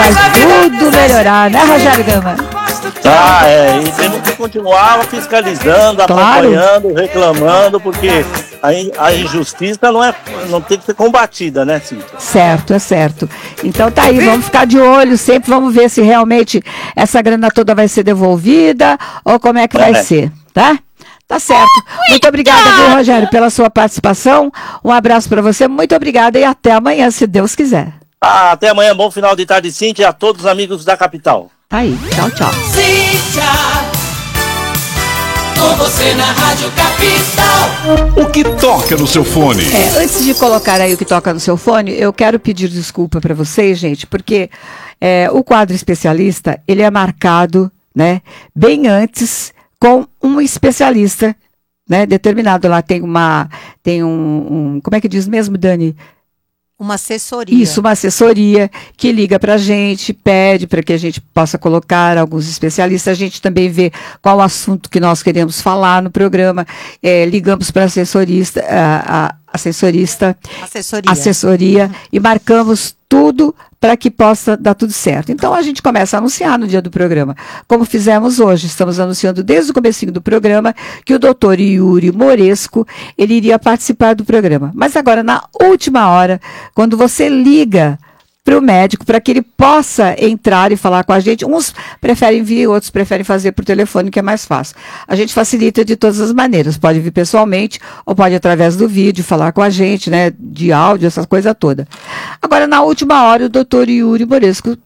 tudo melhorar, né, Rogério Gama? E temos que continuar fiscalizando, acompanhando, reclamando, porque a injustiça não tem que ser combatida, né, Cíntia? Certo, é certo. Então tá aí, vamos ficar de olho, sempre vamos ver se realmente essa grana toda vai ser devolvida ou como é que vai ser, tá? Tá certo. Muito obrigada, viu, Rogério, pela sua participação. Um abraço para você, muito obrigada e até amanhã, se Deus quiser. Até amanhã, bom final de tarde, Cíntia, e a todos os amigos da capital. Tá aí, tchau, tchau. Cíntia, com você na Rádio Capital. O que toca no seu fone? Antes de colocar aí o que toca no seu fone, eu quero pedir desculpa para vocês, gente, porque o quadro especialista, ele é marcado, né, bem antes com um especialista, né, determinado lá, tem um, como é que diz mesmo, Dani? Uma assessoria. Isso, uma assessoria que liga para a gente, pede para que a gente possa colocar alguns especialistas. A gente também vê qual o assunto que nós queremos falar no programa. Ligamos para a assessoria e marcamos tudo para que possa dar tudo certo. Então a gente começa a anunciar no dia do programa, como fizemos hoje. Estamos anunciando desde o comecinho do programa que o doutor Yuri Moresco, ele iria participar do programa. Mas agora, na última hora, quando você liga para o médico, para que ele possa entrar e falar com a gente, uns preferem vir, outros preferem fazer por telefone, que é mais fácil. A gente facilita de todas as maneiras, pode vir pessoalmente, ou pode através do vídeo falar com a gente, né, de áudio, essa coisa toda. Agora, na última hora, o doutor Yuri Moresco,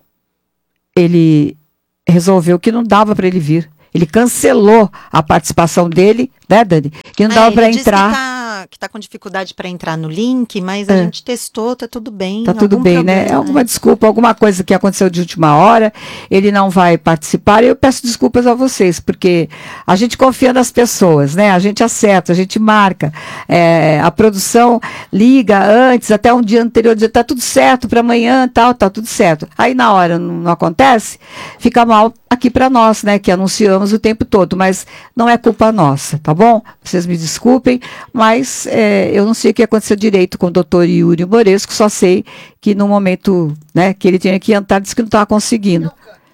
ele resolveu que não dava para ele vir. Ele cancelou a participação dele, né, Dani? Que não dava para entrar. Que tá com dificuldade para entrar no link, mas a gente testou, tá tudo bem. Tá tudo bem, né? É alguma desculpa, alguma coisa que aconteceu de última hora, ele não vai participar. Eu peço desculpas a vocês, porque a gente confia nas pessoas, né? A gente acerta, a gente marca. A produção liga antes, até um dia anterior, diz, tá tudo certo para amanhã, tá tudo certo. Aí na hora não acontece, fica mal aqui para nós, né? Que anunciamos o tempo todo, mas não é culpa nossa, tá bom? Vocês me desculpem, mas eu não sei o que aconteceu direito com o doutor Yuri Moresco, só sei que no momento, né, que ele tinha que entrar, disse que não estava conseguindo.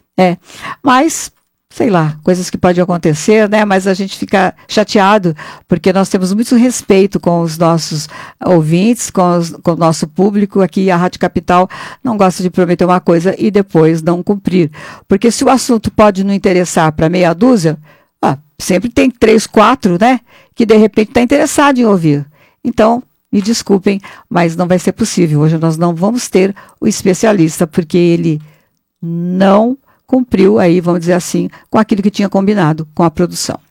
Mas, sei lá, coisas que podem acontecer, né, mas a gente fica chateado, porque nós temos muito respeito com os nossos ouvintes, com o nosso público aqui, a Rádio Capital não gosta de prometer uma coisa e depois não cumprir. Porque se o assunto pode não interessar para meia dúzia, sempre tem 3, 4, né, que de repente está interessado em ouvir. Então, me desculpem, mas não vai ser possível. Hoje nós não vamos ter o especialista, porque ele não cumpriu aí, vamos dizer assim, com aquilo que tinha combinado com a produção.